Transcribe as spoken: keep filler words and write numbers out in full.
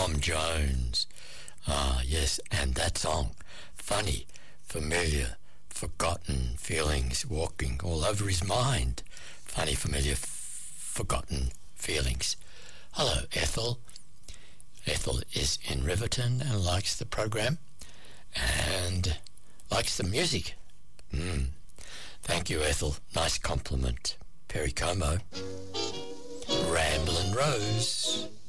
Tom Jones. Ah, yes, and that song, funny, familiar, forgotten feelings walking all over his mind. Funny, familiar, f- forgotten feelings. Hello, Ethel. Ethel is in Riverton and likes the program and likes the music. Mm. Thank you, Ethel. Nice compliment. Perry Como. Ramblin' Rose.